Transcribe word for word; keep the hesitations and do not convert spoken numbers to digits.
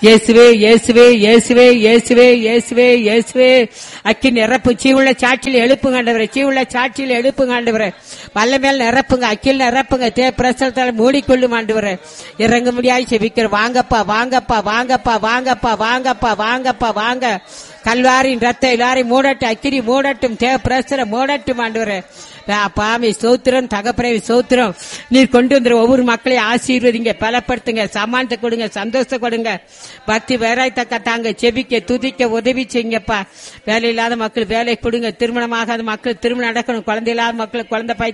இயேசுவே இயேசுவே இயேசுவே இயேசுவே இயேசுவே இயேசுவே அக்கி நிரப்பு சீவுள்ள சாட்சியில் எழுப்புங்க ஆண்டவரே, சீவுள்ள சாட்சியில் எழுப்புங்க ஆண்டவரே, வல்ல மேல் நிரப்புங்க, அக்கில் நிரப்புங்க, தே பிரசனத்தால் மூடிக்கொள்ளும் ஆண்டவரே. இறங்க முடியாது செபிக்கிறோம். வாங்கப்பா வாங்கப்பா வாங்கப்பா வாங்கப்பா வாங்கப்பா வாங்கப்பா வாங்க. கல்வாரின் ரத்த எல்லாரையும் மூடட்டும், அக்கிரி மூடட்டும், தேவ பிரசனம் மூடட்டும் ஆண்டவரே. பாமி சோத்திரம் தகப்பனை சோத்திரம். நீர் கொண்டு வந்துற ஒவ்வொரு மக்களையும் ஆசீர்வதிங்க, பலப்படுத்துங்க, சமானத்தை கொடுங்க, சந்தோஷத்தை கொடுங்க, பக்தி வேறாய்த்தக்க தாங்க, செபிக்க துதிக்க உதவி செய்யுங்கப்பா. வேலை இல்லாத மக்கள் வேலை கொடுங்க, திருமணமாகாத மக்கள் திருமணம் நடக்கணும், குழந்தை இல்லாத மக்கள் குழந்தை